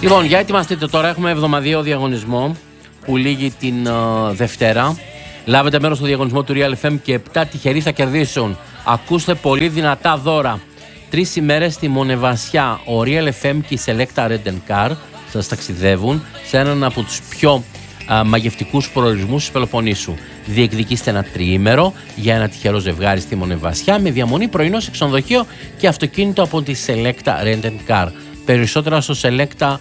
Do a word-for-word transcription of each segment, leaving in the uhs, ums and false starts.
Λοιπόν, για ετοιμαστείτε τώρα, έχουμε εβδομαδιαίο διαγωνισμό που λήγει την uh, Δευτέρα. Λάβετε μέρος στο διαγωνισμό του Real εφ εμ και επτά τυχεροί θα κερδίσουν. Ακούστε πολύ δυνατά δώρα. Τρεις ημέρες στη Μονεβασιά. Ο Real εφ εμ και η Selecta Rent Car σας ταξιδεύουν σε έναν από τους πιο α, μαγευτικούς προορισμούς της Πελοποννήσου. Διεκδικήστε ένα τριήμερο για ένα τυχερό ζευγάρι στη Μονεβασιά με διαμονή, πρωινό σε ξενοδοχείο και αυτοκίνητο από τη Selecta Rent Car. Περισσότερα στο Selecta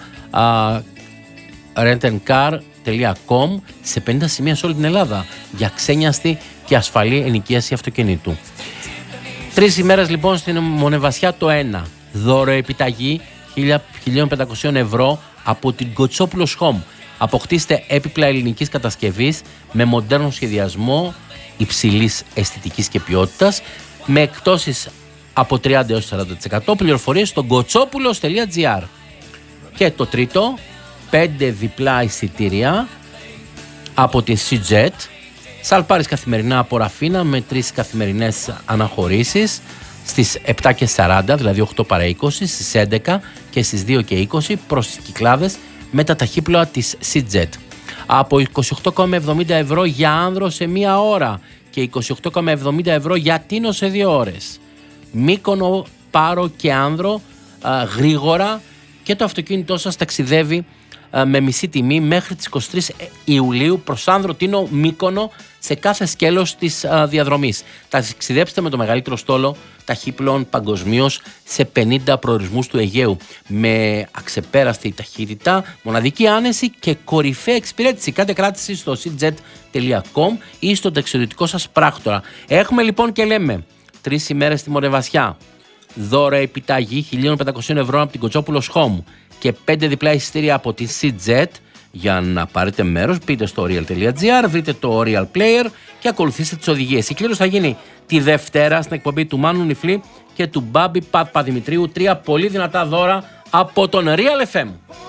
Rent Car τελεία com σε πενήντα σημεία σε όλη την Ελλάδα για ξένιαστη και ασφαλή ενοικίαση αυτοκινήτου. Τρεις ημέρες λοιπόν στην Μονεβασιά το ένα. Δώρο επιταγή χίλια πεντακόσια ευρώ από την Κοτσόπουλος Home. Αποκτήστε έπιπλα ελληνικής κατασκευής με μοντέρνο σχεδιασμό υψηλής αισθητικής και ποιότητας με εκπτώσεις από τριάντα έως σαράντα τοις εκατό. Πληροφορίες στο κοτσόπουλος τελεία τζι άρ. Και το τρίτο, πέντε διπλά εισιτήρια από την Seajet. Σαλπάρεις καθημερινά από Ραφίνα με τρεις καθημερινές αναχωρήσεις στις επτά και σαράντα, δηλαδή οκτώ παρά είκοσι, στις έντεκα και στις δύο και είκοσι προς τις Κυκλάδες με τα ταχύπλοα της Seajet. Από είκοσι οκτώ κόμμα εβδομήντα ευρώ για άνδρο σε μία ώρα και είκοσι οκτώ κόμμα εβδομήντα ευρώ για τίνο σε δύο ώρες. Μύκονο, Πάρο και Άνδρο α, γρήγορα και το αυτοκίνητό σας ταξιδεύει α, με μισή τιμή μέχρι τις εικοστή τρίτη Ιουλίου προς Άνδρο, Τίνο, Μύκονο σε κάθε σκέλος της α, διαδρομής. Ταξιδέψτε με το μεγαλύτερο στόλο ταχύπλων παγκοσμίως σε πενήντα προορισμούς του Αιγαίου με αξεπέραστη ταχύτητα, μοναδική άνεση και κορυφαία εξυπηρέτηση. Κάντε κράτηση στο seajet τελεία com ή στο ταξιδιωτικό σας πράκτορα. Έχουμε λοιπόν και λέμε τρεις ημέρες στη Μονεβασιά, δώρο επιταγή χίλια πεντακόσια ευρώ από την Κοτσόπουλος Home και πέντε διπλά εισιτήρια από τη Seajet. Για να πάρετε μέρος, μπείτε στο real τελεία τζι άρ, βρείτε το Real Player και ακολουθήστε τις οδηγίες. Η κλήρωση θα γίνει τη Δευτέρα στην εκπομπή του Μάνου Νιφλή και του Μπάμπη Παπαδημητρίου. Τρία πολύ δυνατά δώρα από τον Real εφ εμ.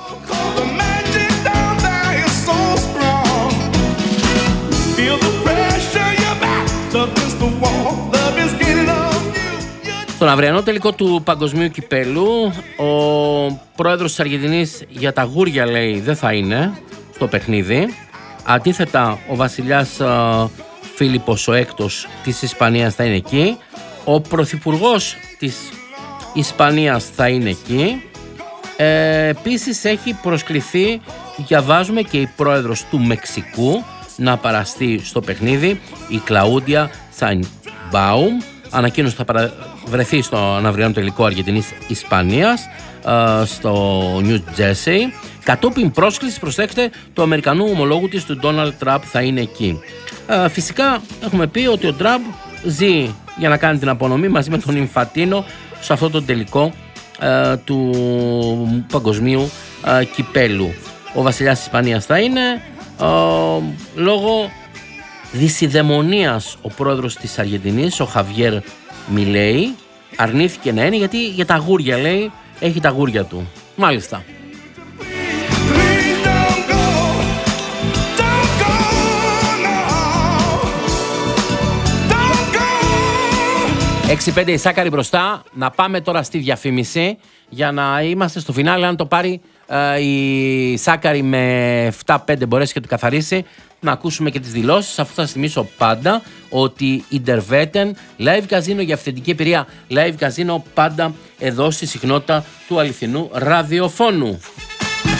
Στον αυριανό τελικό του Παγκοσμίου Κυπέλου, ο πρόεδρος της Αργεντινής για τα γούρια λέει δεν θα είναι στο παιχνίδι. Αντίθετα, ο βασιλιάς uh, Φίλιππος ο έκτος της Ισπανίας θα είναι εκεί. Ο πρωθυπουργός της Ισπανίας θα είναι εκεί. Ε, επίσης έχει προσκληθεί, διαβάζουμε, και η πρόεδρος του Μεξικού να παραστεί στο παιχνίδι, η Κλαούντια Σάινμπαουμ. Ανακοίνωση θα παραβρεθεί στο αναυριανό τελικό Αργεντινής-Ισπανίας στο New Jersey. Κατόπιν πρόσκλησης, προσέξτε, του Αμερικανού ομολόγου της, του Ντόναλντ Τραμπ, θα είναι εκεί. Φυσικά έχουμε πει ότι ο Τραμπ ζει για να κάνει την απονομή μαζί με τον Ινφαντίνο σε αυτό το τελικό του Παγκοσμίου Κυπέλου. Ο βασιλιάς της Ισπανίας θα είναι λόγω δυσιδαιμονίας. Ο πρόεδρος της Αργεντινής, ο Χαβιέρ Μιλέι, αρνήθηκε να είναι γιατί για τα γούρια, λέει, έχει τα γούρια του. Μάλιστα. έξι πέντε η Σάκαρη μπροστά. Να πάμε τώρα στη διαφήμιση για να είμαστε στο φινάλε. Αν το πάρει ε, η Σάκαρη με επτά πέντε μπορέσει και το καθαρίσει, να ακούσουμε και τις δηλώσεις. Αφού θα θυμίσω πάντα ότι η Derveten live casino για αυθεντική εμπειρία, live casino πάντα εδώ στη συχνότητα του αληθινού ραδιοφώνου.